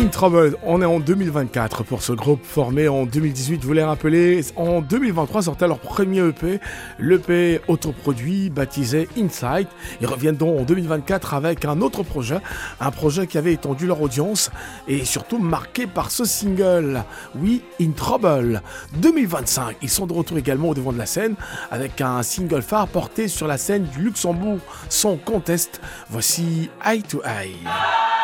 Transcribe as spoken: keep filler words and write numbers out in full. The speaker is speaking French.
Trouble, on est en deux mille vingt-quatre pour ce groupe formé en deux mille dix-huit, vous les rappelez, en deux mille vingt-trois sortait leur premier E P, l'E P autoproduit baptisé Insight. Ils reviennent donc en deux mille vingt-quatre avec un autre projet, un projet qui avait étendu leur audience et surtout marqué par ce single, oui, In Trouble. deux mille vingt-cinq, ils sont de retour également au devant de la scène avec un single phare porté sur la scène du Luxembourg Song Contest. Voici Eye to Eye.